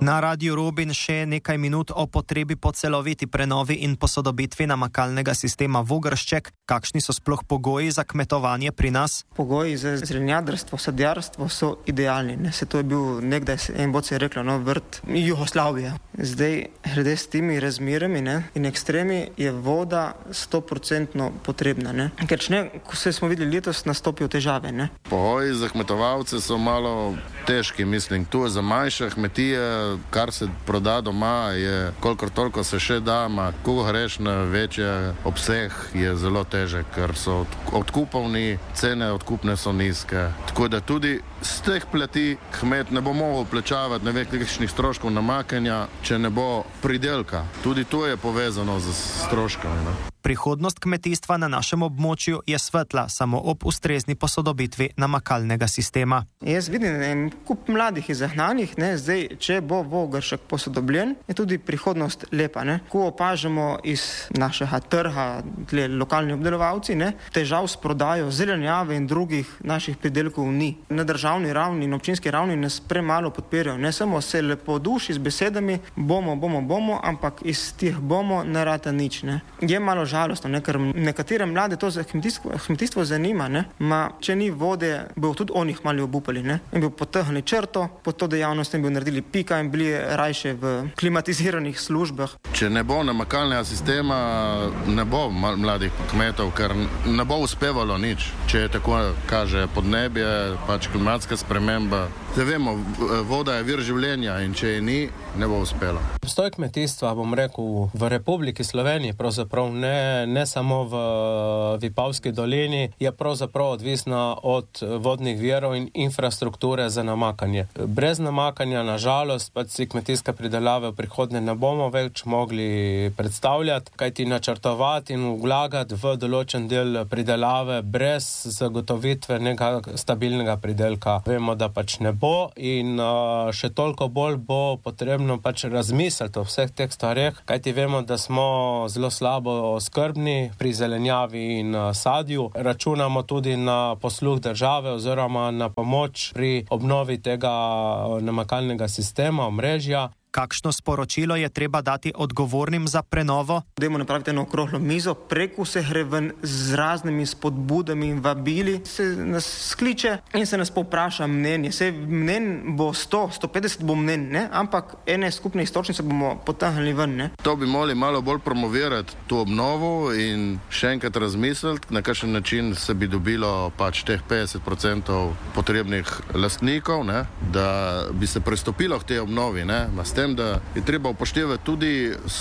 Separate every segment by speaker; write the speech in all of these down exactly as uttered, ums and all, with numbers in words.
Speaker 1: Na Radiu Rubin še nekaj minut o potrebi po celoviti prenovi in posodobitvi namakalnega sistema Vogršček. Kakšni so sploh pogoji za kmetovanje pri nas?
Speaker 2: Pogoji za zelenjadarstvo, sadjarstvo so idealni. Ne? Se to je bil nekdaj, en bod se je reklo, no, vrt Jugoslavije. Zdaj, glede s temi razmerami ne, in ekstremi je voda sto procentno potrebna. Ne? Ker če ne, ko se smo videli letos, nastopijo težave. Ne?
Speaker 3: Pogoji za kmetovalce so malo težki, mislim. Tu je za manjše kmetije, kar se proda doma, je kolikor toliko se še da, ma ko greš na večji obseg, je zelo težek, ker so odkupovni, cene odkupne so nizke. Tako da tudi z teh plati kmet ne bo mogel plačavati ne vem kakšnih stroškov namakanja, če ne bo pridelka. Tudi to je povezano z stroškami. Ne?
Speaker 1: Prihodnost kmetijstva na našem območju je svetla, samo ob ustrezni posodobitvi namakalnega sistema.
Speaker 2: Jaz vidim en kup mladih izahnanih, ne, zdaj, če bo Vogršček posodobljen, je tudi prihodnost lepa. Ne. Ko opažamo iz našega trga, tle, lokalni obdelovalci, ne, težav s prodajo zelenjave in drugih naših pridelkov ni. Na državni ravni in občinski ravni nas premalo podpirajo. Ne samo se lepo duši z besedami, bomo, bomo, bomo, ampak iz tih bomo ne rata nič. Ne. Je malo žalostno, ne, ker nekatere mlade to za kmetijstvo, kmetijstvo zanima, ne, ma če ni vode, bo tudi oni mali obupali, ne, in bi potehnili črto, pod to dejavnost in bi naredili pika in bili rajše v klimatiziranih službah.
Speaker 3: Če ne bo namakalnega sistema, ne bo mladih kmetov, ker ne bo uspevalo nič. Če je tako kaže podnebje, pač klimatska sprememba. Zdaj vemo, voda je vir življenja in če je ni, ne bo uspelo.
Speaker 4: Obstoj kmetijstva, bom rekel, v Republiki Sloveniji, pravzaprav ne, ne samo v Vipavski dolini, je pravzaprav odvisna od vodnih virov in infrastrukture za namakanje. Brez namakanja, na žalost, pač si kmetijska pridelava v prihodnje ne bomo več mogli predstavljati, kajti načrtovati in vlagati v določen del pridelave brez zagotovitve nekega stabilnega pridelka. Vemo, da pač ne bo in uh, še toliko bolj bo potrebno pač razmisliti o vseh teh stvareh, kajti vemo, da smo zelo slabo skrbni pri zelenjavi in uh, sadju. Računamo tudi na posluh države oziroma na pomoč pri obnovi tega uh, namakalnega sistema, omrežja.
Speaker 1: Kakšno sporočilo je treba dati odgovornim za prenovo?
Speaker 2: Dajmo napraviti eno okroglo mizo, preko se gre ven z raznimi spodbudami in vabili, se nas skliče in se nas povpraša mnenje. Se mnen bo sto, sto petdeset bo mnen, ne? Ampak ene skupne istočnice bomo potehnili ven. Ne?
Speaker 3: To bi morali malo bolj promovirati, to obnovo in še enkrat razmisliti, na kakšen način se bi dobilo pač teh petdeset procentov potrebnih lastnikov, ne? Da bi se pristopilo k tej obnovi, ne? S tem, da je treba upoštevati tudi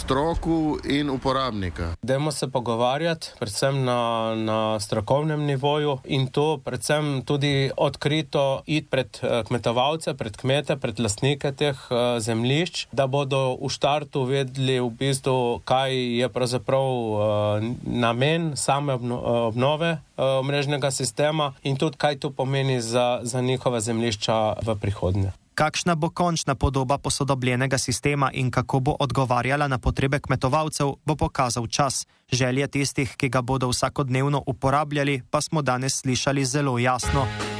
Speaker 3: stroku in uporabnika.
Speaker 4: Dajmo se pogovarjati, predvsem na, na strokovnem nivoju in to predvsem tudi odkrito iti pred kmetovalce, pred kmete, pred lastnike teh uh, zemljišč, da bodo v štartu vedeli v bistvu, kaj je pravzaprav uh, namen same obno, obnove uh, mrežnega sistema in tudi kaj to pomeni za, za njihove zemljišča v prihodnje.
Speaker 1: Kakšna bo končna podoba posodobljenega sistema in kako bo odgovarjala na potrebe kmetovalcev, bo pokazal čas. Želje tistih, ki ga bodo vsakodnevno uporabljali, pa smo danes slišali zelo jasno.